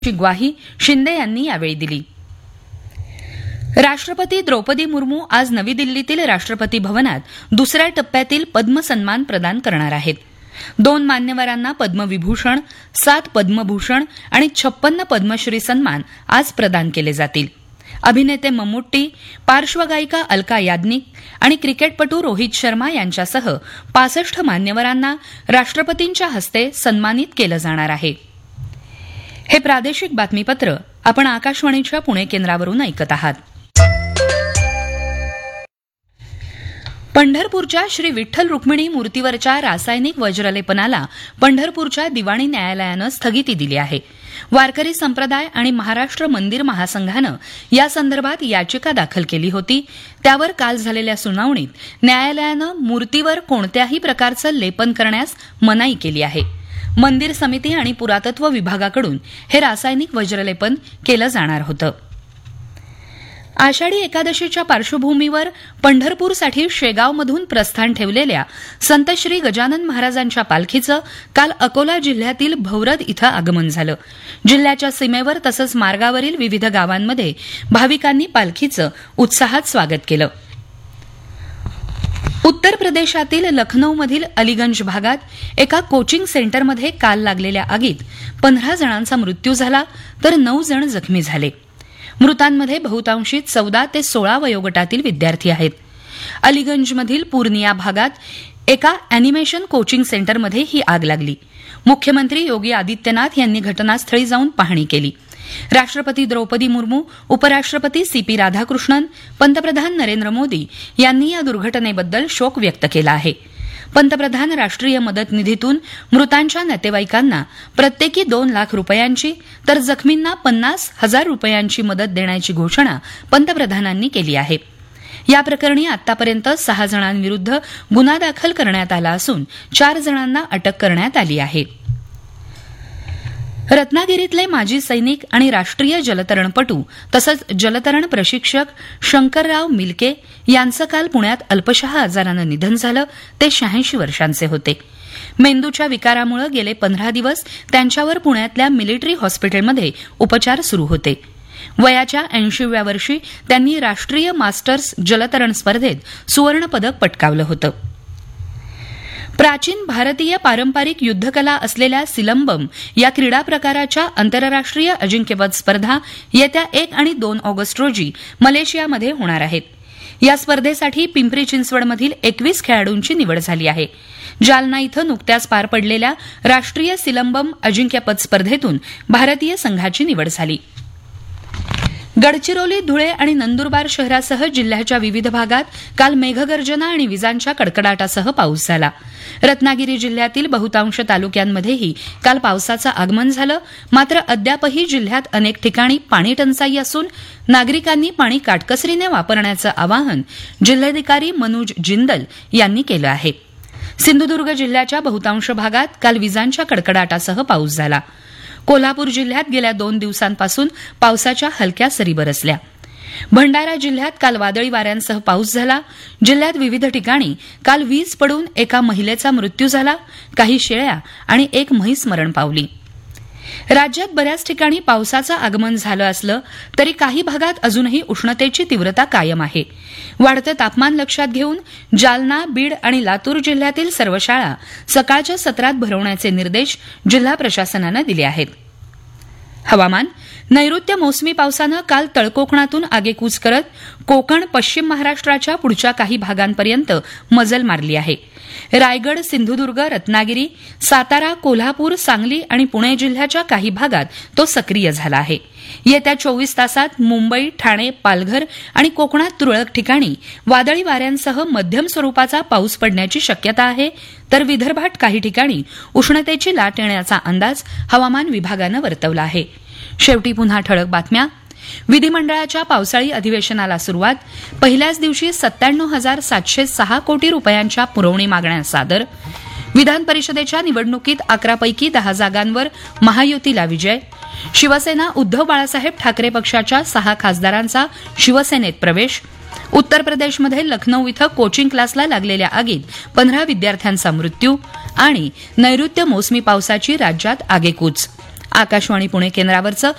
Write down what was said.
ची ग्वाही शिंदे यांनी यावेळी दिली. राष्ट्रपती द्रौपदी मुर्मू आज नवी दिल्लीतील राष्ट्रपती भवनात दुसऱ्या टप्प्यातील पद्म सन्मान प्रदान करणार आहेत. 2 मान्यवरांना पद्मविभूषण, 7 पद्मभूषण आणि 56 पद्मश्री सन्मान आज प्रदान केले जातील. अभिनेते मम्मुट्टी, पार्श्वगायिका अलका याज्ञिक आणि क्रिकेटपटू रोहित शर्मा यांच्यासह 65 मान्यवरांना राष्ट्रपतींच्या हस्ते सन्मानित केलं जाणार आहे. हे प्रादेशिक बातमीपत्र आपण आकाशवाणीच्या पुणे केंद्रावरून ऐकत आहात. पंढरपूरच्या श्री विठ्ठल रुक्मिणी मूर्तीवरच्या रासायनिक वज्रलेपनाला पंढरपूरच्या दिवाणी न्यायालयानं स्थगिती दिली आहे. वारकरी संप्रदाय आणि महाराष्ट्र मंदिर महासंघानं यासंदर्भात याचिका दाखल केली होती. त्यावर काल झालेल्या सुनावणीत न्यायालयानं मूर्तीवर कोणत्याही प्रकारचं लेपन करण्यास मनाई केली आहे. मंदिर समिती आणि पुरातत्व विभागाकडून हे रासायनिक वज्रलेपन केलं जाणार होतं. आषाढी एकादशीच्या पार्श्वभूमीवर पंढरपूरसाठी शेगावमधून प्रस्थान ठेवलेल्या संत श्री गजानन महाराजांच्या पालखीचं काल अकोला जिल्ह्यातील भौरद इथं आगमन झालं. जिल्ह्याच्या सीमेवर तसंच मार्गावरील विविध गावांमध्ये भाविकांनी पालखीचं उत्साहात स्वागत केलं. उत्तर प्रदेशातील लखनौमधील अलीगंज भागात एका कोचिंग सेंटरमध्ये काल लागलेल्या आगीत 15 जणांचा मृत्यू झाला तर 9 जण जखमी झाले. मृतांमध्ये बहुतांशी 14 ते 16 वयोगटातील विद्यार्थी आहेत. अलीगंजमधील पूर्निया भागात एका अॅनिमेशन कोचिंग सेंटरमध्ये ही आग लागली. मुख्यमंत्री योगी आदित्यनाथ यांनी घटनास्थळी जाऊन पाहणी केली. राष्ट्रपती द्रौपदी मुर्मू, उपराष्ट्रपती सीपी राधाकृष्णन, पंतप्रधान नरेंद्र मोदी यांनी या दुर्घटनेबद्दल शोक व्यक्त केला आहे. पंतप्रधान राष्ट्रीय मदत निधीतून मृतांच्या नातेवाईकांना प्रत्येकी 2 लाख रुपयांची तर जखमींना 50,000 रुपयांची मदत देण्याची घोषणा पंतप्रधानांनी केली आहे. या प्रकरणी आतापर्यंत 6 जणांविरुद्ध गुन्हा दाखल करण्यात आला असून 4 जणांना अटक करण्यात आली आहे. रत्नागिरीतले माजी सैनिक आणि राष्ट्रीय जलतरणपटू तसंच जलतरण प्रशिक्षक शंकरराव मिलके यांचं काल पुण्यात अल्पशः आजारानं निधन झालं. ते 86 वर्षांचे होते. मेंदूच्या विकारामुळे गेले 15 दिवस त्यांच्यावर पुण्यातल्या मिलिटरी हॉस्पिटलमध्ये उपचार सुरू होते. वयाच्या 80व्या वर्षी त्यांनी राष्ट्रीय मास्टर्स जलतरण स्पर्धेत सुवर्णपदक पटकावलं होतं. प्राचीन भारतीय पारंपरिक युद्धकला असलेल्या सिलंबम या क्रीडा प्रकाराच्या आंतरराष्ट्रीय अजिंक्यपद स्पर्धा येत्या 1 आणि 2 ऑगस्ट रोजी मलेशियामध्ये होणार आहेत. या स्पर्धेसाठी पिंपरी चिंचवडमधील 21 खेळाडूंची निवड झाली आहे. जालना इथं नुकत्याच पार पडलेल्या राष्ट्रीय सिलंबम अजिंक्यपद स्पर्धेतून भारतीय संघाची निवड झाली. गडचिरोली, धुळे आणि नंदुरबार शहरासह जिल्ह्याच्या विविध भागात काल मेघगर्जना आणि विजांच्या कडकडाटासह पाऊस झाला. रत्नागिरी जिल्ह्यातील बहुतांश तालुक्यांमध्येही काल पावसाचं आगमन झालं. मात्र अद्यापही जिल्ह्यात अनेक ठिकाणी पाणी टंचाई असून नागरिकांनी पाणी काटकसरीने वापरण्याचं आवाहन जिल्हाधिकारी मनोज जिंदल यांनी केलं आहे. सिंधुदुर्ग जिल्ह्याच्या बहुतांश भागात काल विजांच्या कडकडाटासह पाऊस झाला. कोल्हापूर जिल्ह्यात गेल्या 2 दिवसांपासून पावसाच्या हलक्या सरी बरसल्या. भंडारा जिल्ह्यात काल वादळी वाऱ्यांसह पाऊस झाला. जिल्ह्यात विविध ठिकाणी काल वीज पडून एका महिलेचा मृत्यू झाला. काही शेळ्या आणि एक म्हैस मरण पावली. राज्यात बऱ्याच ठिकाणी पावसाचं आगमन झालं असलं तरी काही भागात अजूनही उष्णतेची तीव्रता कायम आहे. वाढतं तापमान लक्षात घेऊन जालना, बीड आणि लातूर जिल्ह्यातील सर्व शाळा सकाळच्या सत्रात भरवण्याचे निर्देश जिल्हा प्रशासनानं दिले आहेत. हवामान. नैऋत्य मोसमी पावसानं काल तळकोकणातून आगेकूच करत कोकण, पश्चिम महाराष्ट्राच्या पुढच्या काही भागांपर्यंत मजल मारली आहे. रायगड, सिंधुदुर्ग, रत्नागिरी, सातारा, कोल्हापूर, सांगली आणि पुणे जिल्ह्याच्या काही भागात तो सक्रिय झाला आहे. येत्या 24 तासात मुंबई, ठाणे, पालघर आणि कोकणात तुरळक ठिकाणी वादळी वाऱ्यांसह मध्यम स्वरूपाचा पाऊस पडण्याची शक्यता आहे. तर विदर्भात काही ठिकाणी उष्णतेची लाट येण्याचा अंदाज हवामान विभागानं वर्तवला आहे. शेवटी पुन्हा ठळक बातम्या. विधिमंडळाच्या पावसाळी अधिवेशनाला सुरुवात. पहिल्याच दिवशी 97,706 कोटी रुपयांच्या पुरवणी मागण्या सादर. विधान परिषदेच्या निवडणुकीत 11 पैकी 10 जागांवर महायुतीला विजय. शिवसेना उद्धव बाळासाहेब ठाकरे पक्षाच्या 6 खासदारांचा शिवसेनेत प्रवेश. उत्तर प्रदेशमध्ये लखनौ इथं कोचिंग क्लासला लागलेल्या आगीत 15 विद्यार्थ्यांचा मृत्यू. आणि नैऋत्य मोसमी पावसाची राज्यात आगेकूच. आकाशवाणी पुणे केंद्रावरचं